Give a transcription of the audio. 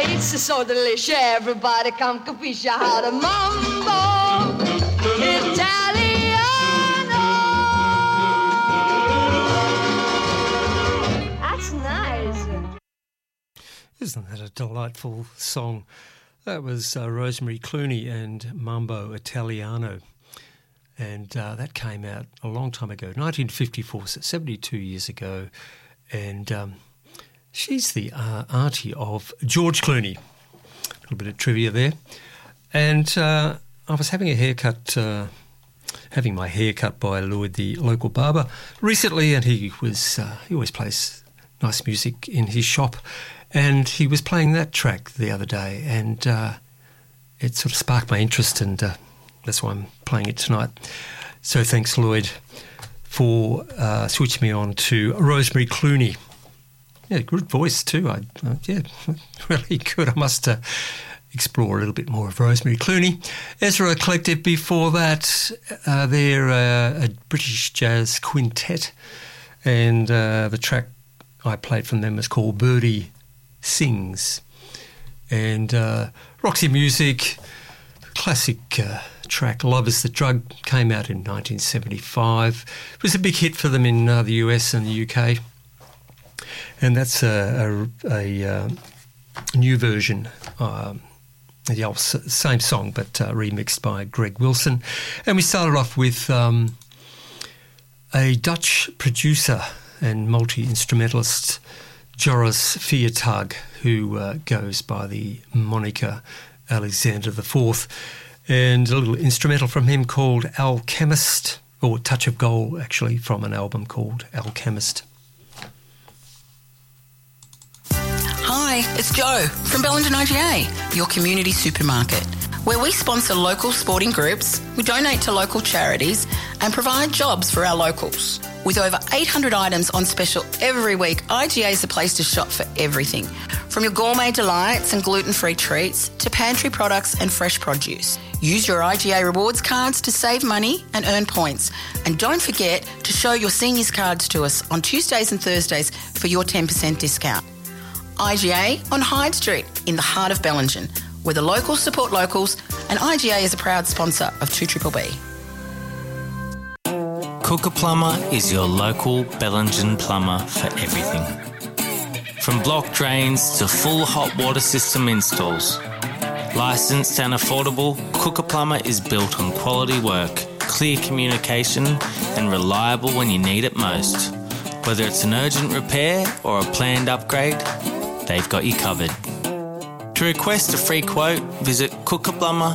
It's so delicious, everybody come capisce how to mambo Italiano. That's nice. Isn't that a delightful song? That was Rosemary Clooney and Mambo Italiano. And that came out a long time ago, 1954, so 72 years ago. And she's the auntie of George Clooney. A little bit of trivia there. And I was having a haircut, having my hair cut by Lloyd, the local barber, recently, and he always plays nice music in his shop. And he was playing that track the other day, and it sort of sparked my interest, and that's why I'm playing it tonight. So thanks, Lloyd, for switching me on to Rosemary Clooney. Yeah, good voice too. Yeah, really good. I must explore a little bit more of Rosemary Clooney. Ezra Collective before that, they're a British jazz quintet, and the track I played from them is called Birdie Sings. And Roxy Music, classic track Love is the Drug, came out in 1975. It was a big hit for them in the US and the UK. And that's a new version, the old same song but remixed by Greg Wilson. And we started off with a Dutch producer and multi-instrumentalist, Joris Viertag, who goes by the moniker Alexander IV. And a little instrumental from him called Alchemist, or Touch of Gold, actually, from an album called Alchemist. Hi, it's Jo from Bellingen IGA, your community supermarket, where we sponsor local sporting groups, we donate to local charities and provide jobs for our locals. With over 800 items on special every week, IGA is the place to shop for everything, from your gourmet delights and gluten-free treats to pantry products and fresh produce. Use your IGA rewards cards to save money and earn points. And don't forget to show your seniors cards to us on Tuesdays and Thursdays for your 10% discount. IGA on Hyde Street in the heart of Bellingen, where the locals support locals, and IGA is a proud sponsor of 2BBB. Cooker Plumber is your local Bellingen plumber for everything. From block drains to full hot water system installs. Licensed and affordable, Cooker Plumber is built on quality work, clear communication and reliable when you need it most. Whether it's an urgent repair or a planned upgrade, they've got you covered. To request a free quote, visit cookerplumber.com.au.